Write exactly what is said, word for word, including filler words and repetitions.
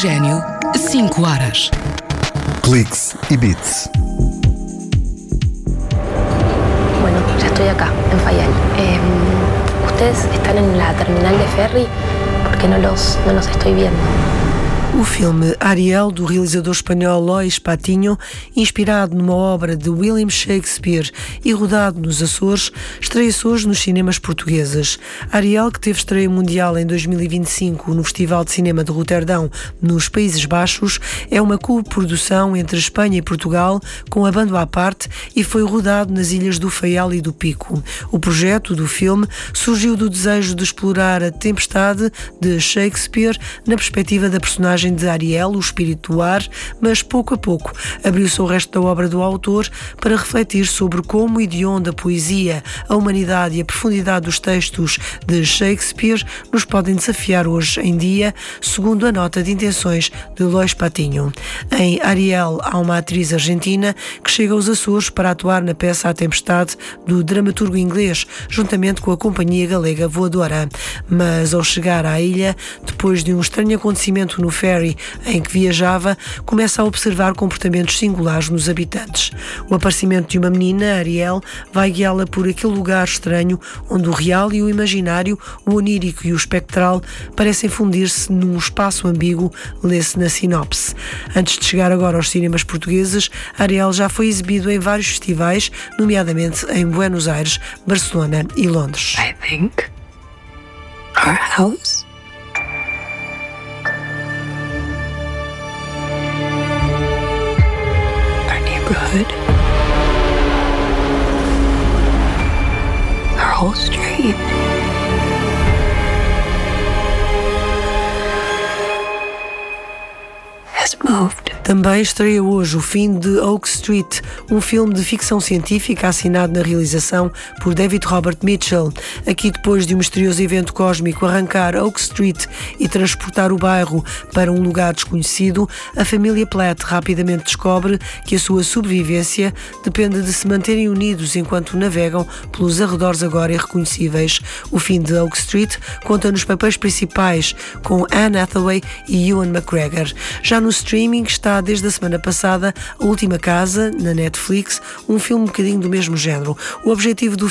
Oxigênio, cinco horas. Clics y Bits. Bueno, ya estoy acá, en Fayal. Eh, ¿Ustedes están en la terminal de ferry? Porque no los, no los estoy viendo. O filme Ariel, do realizador espanhol Lois Patinho, inspirado numa obra de William Shakespeare e rodado nos Açores, estreia-se hoje nos cinemas portugueses. Ariel, que teve estreia mundial em dois mil e vinte e cinco no Festival de Cinema de Roterdão, nos Países Baixos, é uma coprodução entre Espanha e Portugal, com abandono à parte, e foi rodado nas ilhas do Faial e do Pico. O projeto do filme surgiu do desejo de explorar a tempestade de Shakespeare na perspectiva da personagem de Ariel, o espírito do ar, mas pouco a pouco abriu-se o resto da obra do autor para refletir sobre como e de onde a poesia, a humanidade e a profundidade dos textos de Shakespeare nos podem desafiar hoje em dia, segundo a nota de intenções de Lois Patinho. Em Ariel há uma atriz argentina que chega aos Açores para atuar na peça A Tempestade do dramaturgo inglês, juntamente com a companhia galega Voadora. Mas ao chegar à ilha, depois de um estranho acontecimento no ferry em que viajava, começa a observar comportamentos singulares nos habitantes. O aparecimento de uma menina, Ariel, vai guiá-la por aquele lugar estranho onde o real e o imaginário, o onírico e o espectral parecem fundir-se num espaço ambíguo, lê-se na sinopse. Antes de chegar agora aos cinemas portugueses, Ariel já foi exibido em vários festivais, nomeadamente em Buenos Aires, Barcelona e Londres. I think our house neighborhood, our whole street has moved. Também estreia hoje O Fim de Oak Street, um filme de ficção científica assinado na realização por David Robert Mitchell. Aqui, depois de um misterioso evento cósmico arrancar Oak Street e transportar o bairro para um lugar desconhecido, a família Platt rapidamente descobre que a sua sobrevivência depende de se manterem unidos enquanto navegam pelos arredores agora irreconhecíveis. O Fim de Oak Street conta nos papéis principais com Anne Hathaway e Ewan McGregor. Já no streaming está desde a semana passada A Última Casa, na Netflix, um filme um bocadinho do mesmo género. O objetivo do